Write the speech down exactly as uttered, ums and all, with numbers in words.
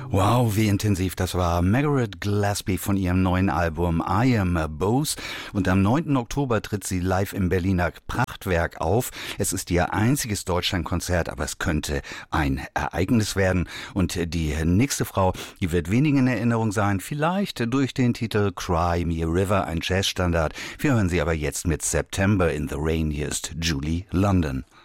Wow, wie intensiv das war. Margaret Gillespie von ihrem neuen Album I Am a Bose. Und am neunten Oktober tritt sie live im Berliner Prachtwerk auf. Es ist ihr einziges Deutschlandkonzert, aber es könnte ein Ereignis werden. Und die nächste Frau, die wird wenigen in Erinnerung sein, vielleicht durch den Titel Cry Me a River, ein Jazzstandard. Wir hören sie aber jetzt mit September in the Rain. Hier ist Julie London.